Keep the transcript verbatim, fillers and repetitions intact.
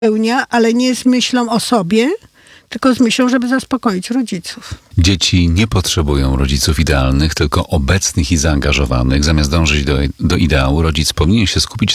spełnia, ale nie z myślą o sobie, tylko z myślą, żeby zaspokoić rodziców. Dzieci nie potrzebują rodziców idealnych, tylko obecnych i zaangażowanych. Zamiast dążyć do, do ideału, rodzic powinien się skupić